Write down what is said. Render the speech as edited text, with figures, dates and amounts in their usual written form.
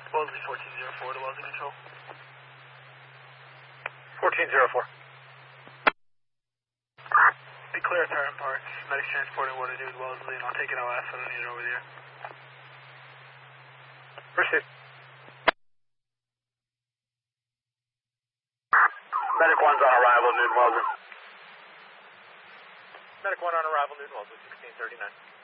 Wellesley 1404 to Wellesley Control. 1404. Be clear, tire and parts. Medics transporting what I do to Wellesley, and I'll take an LF. I don't need it over there. Proceed. Medic 1's on arrival, Newton Wellesley. Medic 1 on arrival, Newton Wellesley, 1639.